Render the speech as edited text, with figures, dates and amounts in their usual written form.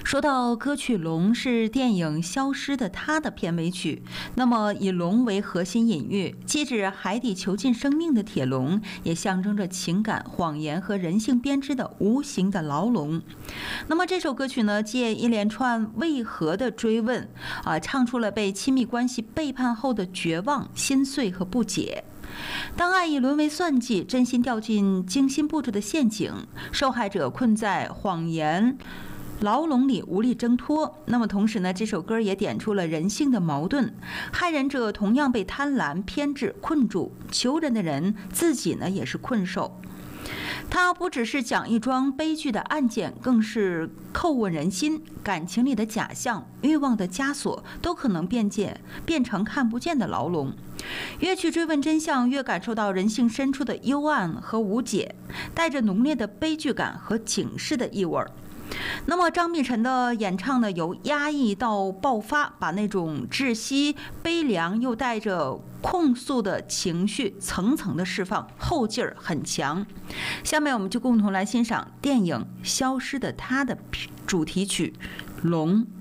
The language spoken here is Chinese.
说到歌曲《龙》是电影《消失的她》的片尾曲，那么以龙为核心隐喻，机指海底囚禁生命的铁笼，也象征着情感、谎言和人性编织的无形的牢笼。那么这首歌曲呢，借一连串为何的追问唱出了被亲密关系背叛后的绝望、心碎和不解。当爱意沦为算计，真心掉进精心布置的陷阱，受害者困在谎言牢笼里无力挣脱。那么同时呢，这首歌也点出了人性的矛盾，害人者同样被贪婪、偏执困住，求人的人自己呢也是困兽。它不只是讲一桩悲剧的案件，更是叩问人心，感情里的假象、欲望的枷锁都可能变成看不见的牢笼。越去追问真相，越感受到人性深处的幽暗和无解，带着浓烈的悲剧感和警示的意味。那么张碧晨的演唱呢，由压抑到爆发，把那种窒息、悲凉又带着控诉的情绪层层的释放，后劲儿很强。下面我们就共同来欣赏电影《消失的她》的主题曲《龙》。